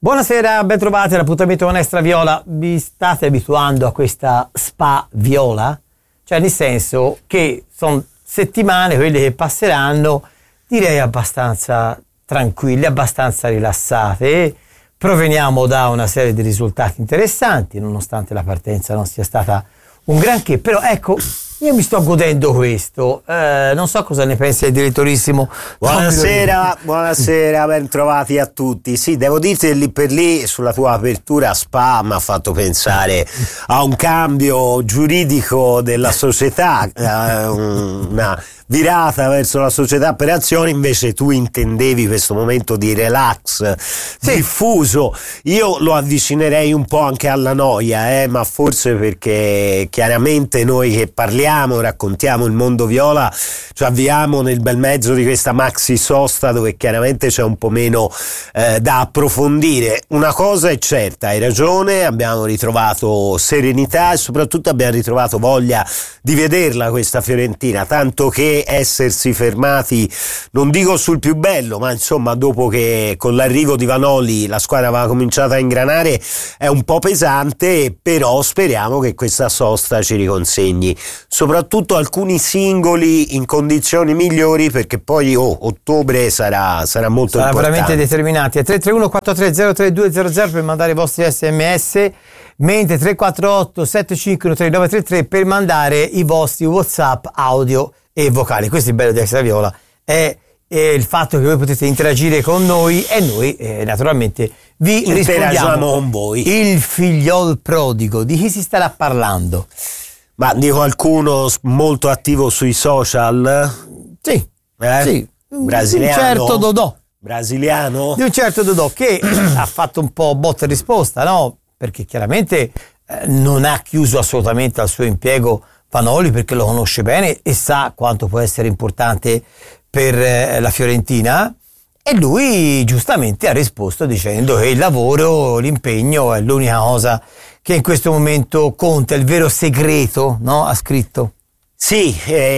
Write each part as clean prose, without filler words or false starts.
Buonasera, ben trovati all'appuntamento con Extra Viola. Vi state abituando a questa spa viola? Cioè, nel senso che sono settimane, quelle che passeranno, direi abbastanza tranquille, abbastanza rilassate. Proveniamo da una serie di risultati interessanti, nonostante la partenza non sia stata un granché, però ecco, io mi sto godendo questo. Non so cosa ne pensi il direttorissimo. Buonasera, ben trovati a tutti. Sì, devo dirti, lì per lì sulla tua apertura spa mi ha fatto pensare a un cambio giuridico della società, una virata verso la società per azioni. Invece tu intendevi questo momento di relax diffuso. Io lo avvicinerei un po' anche alla noia, ma forse perché chiaramente noi che parliamo, raccontiamo il mondo viola, ci avviamo nel bel mezzo di questa maxi sosta dove chiaramente c'è un po' meno da approfondire. Una cosa è certa, hai ragione, abbiamo ritrovato serenità e soprattutto abbiamo ritrovato voglia di vederla questa Fiorentina, tanto che essersi fermati, non dico sul più bello, ma insomma dopo che con l'arrivo di Vanoli la squadra aveva cominciato a ingranare è un po' pesante, però speriamo che questa sosta ci riconsegni soprattutto alcuni singoli in condizioni migliori, perché poi ottobre sarà molto importante. Veramente determinati. A 331 430 3200 per mandare i vostri sms, mentre 348 7513 933 per mandare i vostri WhatsApp audio e vocali. Questo è il bello di Extra Viola, è il fatto che voi potete interagire con noi e noi naturalmente vi rispondiamo con voi. Il figliol prodigo, di chi si starà parlando? Ma di qualcuno molto attivo sui social? Sì, sì. Brasiliano? Di un certo Dodò. Brasiliano? Di un certo Dodò che ha fatto un po' botta e risposta, no? Perché chiaramente non ha chiuso assolutamente al suo impiego Vanoli, perché lo conosce bene e sa quanto può essere importante per la Fiorentina, e lui giustamente ha risposto dicendo che il lavoro, l'impegno è l'unica cosa che in questo momento conta, il vero segreto, no? Ha scritto. Sì,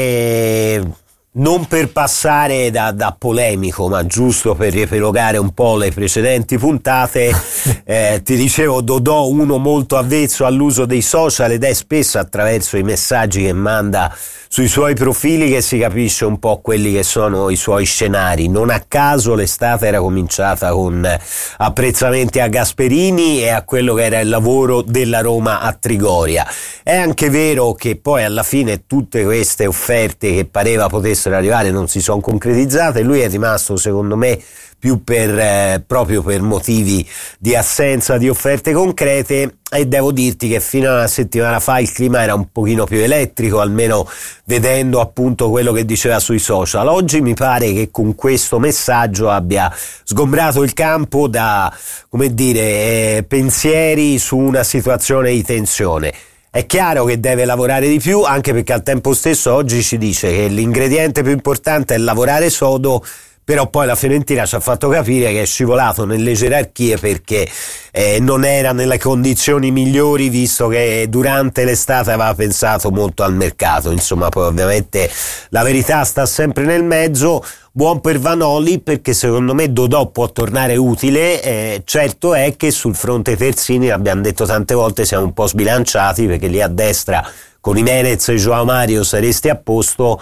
non per passare da polemico, ma giusto per riepilogare un po' le precedenti puntate, ti dicevo, Dodò uno molto avvezzo all'uso dei social, ed è spesso attraverso i messaggi che manda sui suoi profili che si capisce un po' quelli che sono i suoi scenari. Non a caso l'estate era cominciata con apprezzamenti a Gasperini e a quello che era il lavoro della Roma a Trigoria. È anche vero che poi alla fine tutte queste offerte che pareva potessero arrivare non si sono concretizzate. Lui è rimasto, secondo me, più proprio per motivi di assenza di offerte concrete, e devo dirti che fino a una settimana fa il clima era un pochino più elettrico, almeno vedendo appunto quello che diceva sui social. Oggi mi pare che con questo messaggio abbia sgombrato il campo da, come dire, pensieri su una situazione di tensione. È chiaro che deve lavorare di più, anche perché al tempo stesso oggi ci dice che l'ingrediente più importante è lavorare sodo, però poi la Fiorentina ci ha fatto capire che è scivolato nelle gerarchie perché non era nelle condizioni migliori, visto che durante l'estate aveva pensato molto al mercato. Insomma, poi ovviamente la verità sta sempre nel mezzo. Buon per Vanoli, perché secondo me Dodò può tornare utile. Certo è che sul fronte terzini, l'abbiamo detto tante volte, siamo un po' sbilanciati, perché lì a destra con Jimenez e Joao Mario saresti a posto,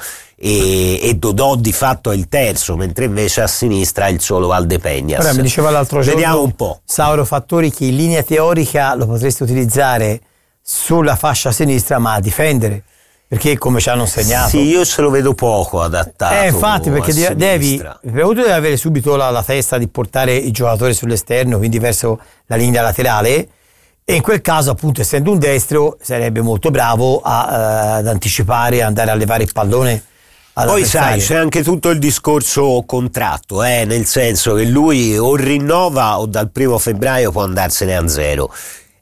e Dodò di fatto è il terzo, mentre invece a sinistra è il solo Valdepeñas. Ora mi diceva l'altro giorno, vediamo un po', Sauro Fattori, che in linea teorica lo potresti utilizzare sulla fascia sinistra, ma a difendere, perché come ci hanno insegnato. Sì, io se lo vedo poco adattato. Infatti, perché devi avere subito la testa di portare i giocatori sull'esterno, quindi verso la linea laterale, e in quel caso, appunto, essendo un destro, sarebbe molto bravo ad anticipare, andare a levare il pallone. Poi sai, c'è anche tutto il discorso contratto, nel senso che lui o rinnova o dal 1 febbraio può andarsene a zero.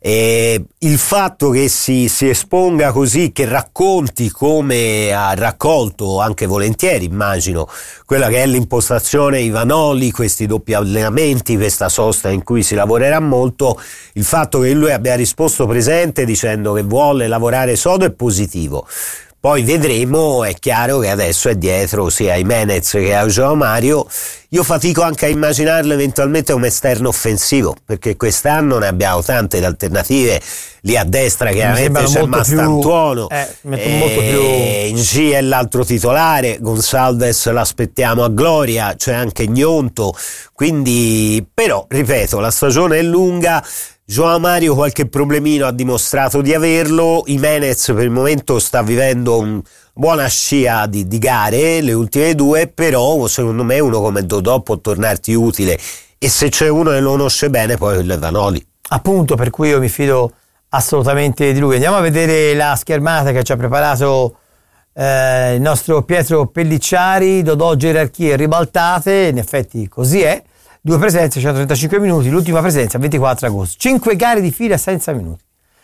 E il fatto che si esponga così, che racconti come ha raccolto anche volentieri, immagino, quella che è l'impostazione Vanoli, questi doppi allenamenti, questa sosta in cui si lavorerà molto, il fatto che lui abbia risposto presente dicendo che vuole lavorare sodo è positivo. Poi vedremo, è chiaro che adesso è dietro sia Jimenez che a João Mario. Io fatico anche a immaginarlo eventualmente come esterno offensivo, perché quest'anno ne abbiamo tante alternative. Lì a destra chiaramente c'è Mastantuono, Ngi è l'altro titolare, Gonçalves l'aspettiamo a gloria, c'è anche Gnonto, quindi però ripeto, la stagione è lunga. João Mario qualche problemino ha dimostrato di averlo, Jimenez per il momento sta vivendo una buona scia di gare, le ultime 2, però secondo me uno come Dodò può tornarti utile, e se c'è uno che lo conosce bene poi quello è Vanoli. Appunto, per cui io mi fido assolutamente di lui. Andiamo a vedere la schermata che ci ha preparato il nostro Pietro Pellicciari. Dodò, gerarchie ribaltate, in effetti così è. 2 presenze, 135 minuti, l'ultima presenza 24 agosto, 5 gare di fila senza minuti.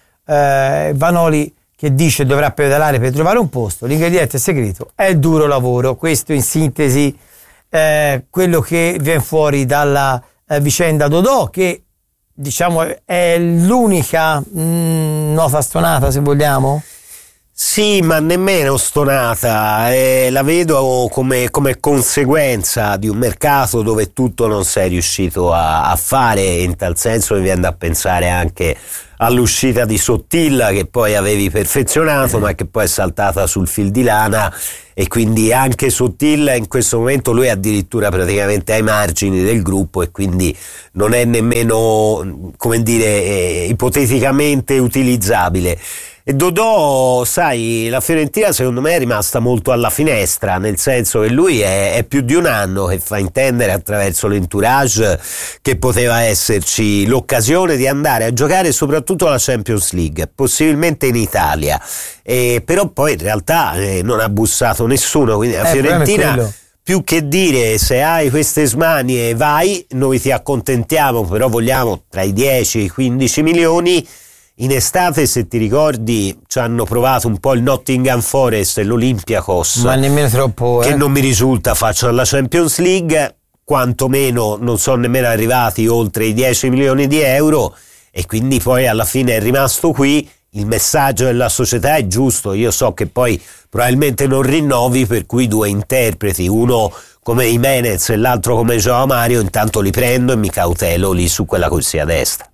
Vanoli che dice dovrà pedalare per trovare un posto, l'ingrediente segreto è il duro lavoro. Questo in sintesi quello che viene fuori dalla vicenda Dodò, che diciamo è l'unica nota stonata, se vogliamo. Sì, ma nemmeno stonata, la vedo come conseguenza di un mercato dove tutto non sei riuscito a fare, e in tal senso mi viene da pensare anche all'uscita di Sottilla, che poi avevi perfezionato ma che poi è saltata sul fil di lana, e quindi anche Sottilla in questo momento lui è addirittura praticamente ai margini del gruppo, e quindi non è nemmeno, come dire, ipoteticamente utilizzabile. E Dodò, sai, la Fiorentina secondo me è rimasta molto alla finestra, nel senso che lui è più di un anno che fa intendere attraverso l'entourage che poteva esserci l'occasione di andare a giocare soprattutto la Champions League, possibilmente in Italia, però poi in realtà non ha bussato nessuno, quindi la Fiorentina, più che dire se hai queste smanie vai, noi ti accontentiamo, però vogliamo tra i 10 e i 15 milioni. In estate, se ti ricordi, ci hanno provato un po' il Nottingham Forest e l'Olympiakos, ma nemmeno troppo, che non mi risulta facciano la Champions League, quantomeno non sono nemmeno arrivati oltre i 10 milioni di euro, e quindi poi alla fine è rimasto qui. Il messaggio della società è giusto, io so che poi probabilmente non rinnovi, per cui 2 interpreti, uno come Jimenez e l'altro come João Mario, intanto li prendo e mi cautelo lì su quella corsia a destra.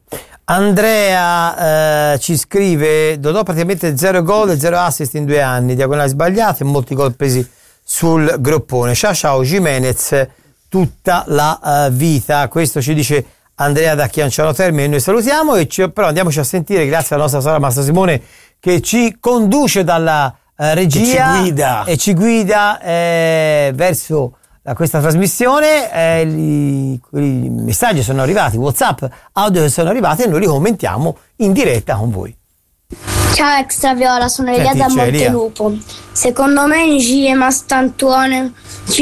Andrea ci scrive: Dodò praticamente 0 gol e 0 assist in 2 anni, diagonali sbagliate e molti gol presi sul groppone. Ciao Jimenez tutta la vita. Questo ci dice Andrea da Chianciano Termine. Noi salutiamo però andiamoci a sentire, grazie alla nostra Sara Massa Simone che ci conduce dalla regia e ci guida verso questa trasmissione. I messaggi sono arrivati, WhatsApp, audio che sono arrivati, e noi li commentiamo in diretta con voi. Ciao Extra Viola, sono Elia da Montelupo. Secondo me Ngi e Mastantuono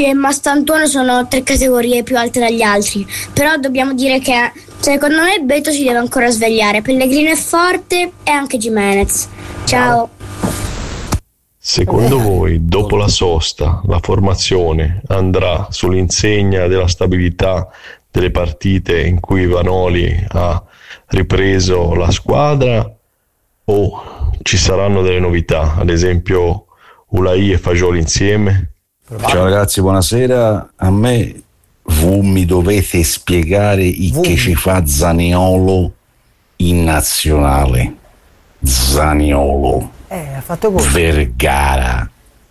sono 3 categorie più alte dagli altri, però dobbiamo dire che secondo me Beto si deve ancora svegliare, Pellegrino è forte e anche Jimenez. Ciao. Secondo voi, dopo la sosta, la formazione andrà sull'insegna della stabilità delle partite in cui Vanoli ha ripreso la squadra, o ci saranno delle novità, ad esempio Ulai e Fagioli insieme? Ciao ragazzi, buonasera. A me voi mi dovete spiegare che ci fa Zaniolo in nazionale. Zaniolo, ha fatto gol. Vergara,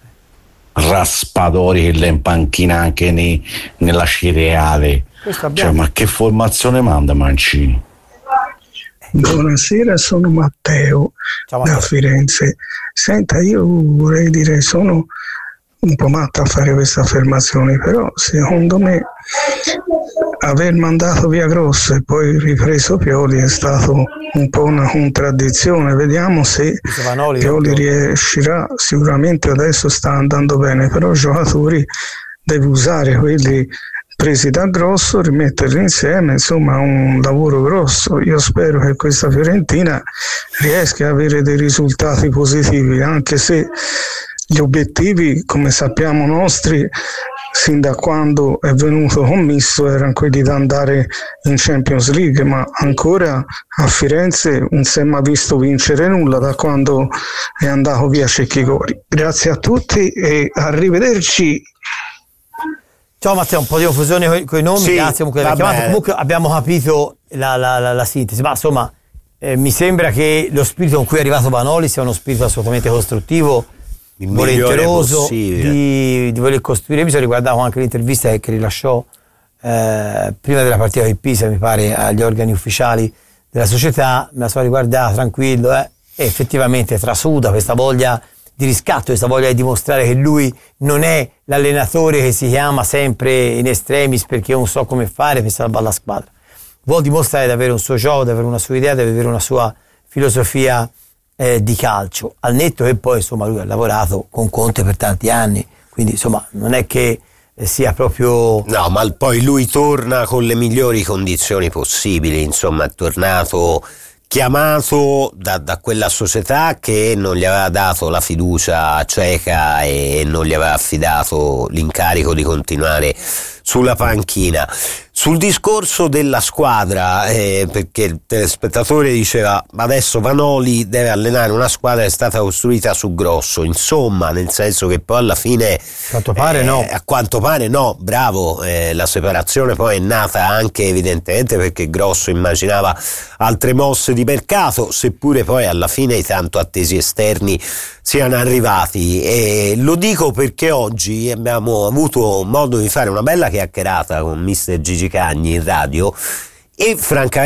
Raspadori che l'è in panchina anche nella Cireale. Cioè, ma che formazione manda Mancini? Buonasera, sono Matteo da Firenze. Senta, io vorrei dire, sono un po' matto a fare questa affermazione, però secondo me aver mandato via Grosso e poi ripreso Pioli è stato un po' una contraddizione. Vediamo se Pioli riuscirà. Sicuramente adesso sta andando bene, però i giocatori deve usare quelli presi da Grosso, rimetterli insieme, insomma un lavoro grosso. Io spero che questa Fiorentina riesca ad avere dei risultati positivi, anche se gli obiettivi, come sappiamo nostri, sin da quando è venuto commisso erano quelli da andare in Champions League, ma ancora a Firenze non si è mai visto vincere nulla da quando è andato via Cecchigori. Grazie a tutti e arrivederci. Ciao Matteo, un po' di confusione con i nomi, sì, grazie comunque per la chiamata. Comunque abbiamo capito la sintesi, ma insomma mi sembra che lo spirito con cui è arrivato Vanoli sia uno spirito assolutamente costruttivo, volenteroso di voler costruire. Mi sono riguardato anche l'intervista che rilasciò prima della partita di Pisa, mi pare, agli organi ufficiali della società. Me la sono riguardata tranquillo e effettivamente trasuda questa voglia di riscatto, questa voglia di dimostrare che lui non è l'allenatore che si chiama sempre in extremis perché non so come fare per salvare la squadra. Vuol dimostrare di avere un suo gioco, di avere una sua idea, di avere una sua filosofia di calcio, al netto che poi insomma lui ha lavorato con Conte per tanti anni, quindi insomma non è che sia proprio... No, ma poi lui torna con le migliori condizioni possibili, insomma è tornato chiamato da quella società che non gli aveva dato la fiducia cieca e non gli aveva affidato l'incarico di continuare sulla panchina. Sul discorso della squadra, perché il telespettatore diceva ma adesso Vanoli deve allenare una squadra che è stata costruita su Grosso, insomma, nel senso che poi alla fine a quanto pare no, bravo, la separazione poi è nata anche evidentemente perché Grosso immaginava altre mosse di mercato, seppure poi alla fine i tanto attesi esterni siano arrivati. E lo dico perché oggi abbiamo avuto modo di fare una bella chiacchierata con mister Gigi Cagni in radio e francamente